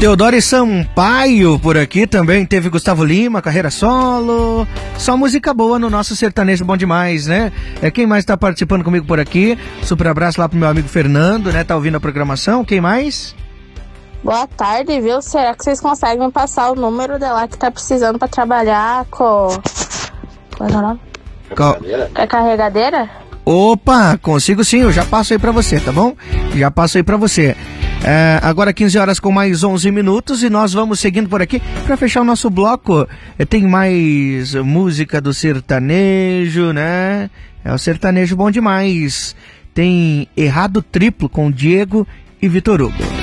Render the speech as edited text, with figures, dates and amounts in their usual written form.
Teodoro Sampaio por aqui também. Teve Gustavo Lima, carreira solo. Só música boa no nosso sertanejo bom demais, né? Quem mais tá participando comigo por aqui? Super abraço lá pro meu amigo Fernando, né? Tá ouvindo a programação. Quem mais? Boa tarde, viu? Será que vocês conseguem me passar o número dela que tá precisando pra trabalhar com... Qual é o nome? Com a carregadeira? Opa, consigo sim, eu já passo aí pra você, tá bom? Já passo aí pra você. Agora 15 horas com mais 11 minutos e nós vamos seguindo por aqui pra fechar o nosso bloco. Tem mais música do sertanejo, né? É o sertanejo bom demais. Tem Errado Triplo com Diego e Vitor Hugo.